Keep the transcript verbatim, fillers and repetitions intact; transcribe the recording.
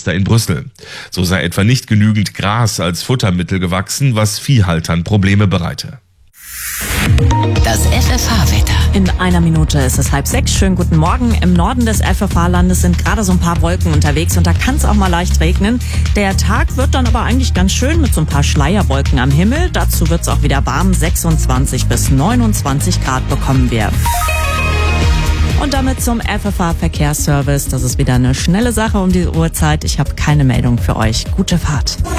Förster in Brüssel. So sei etwa nicht genügend Gras als Futtermittel gewachsen, was Viehhaltern Probleme bereite. Das F F H-Wetter. In einer Minute ist es halb sechs. Schönen guten Morgen. Im Norden des F F H-Landes sind gerade so ein paar Wolken unterwegs und da kann es auch mal leicht regnen. Der Tag wird dann aber eigentlich ganz schön mit so ein paar Schleierwolken am Himmel. Dazu wird es auch wieder warm. sechsundzwanzig bis neunundzwanzig Grad bekommen wir. Und damit zum F F H-Verkehrsservice. Das ist wieder eine schnelle Sache um die Uhrzeit. Ich habe keine Meldung für euch. Gute Fahrt.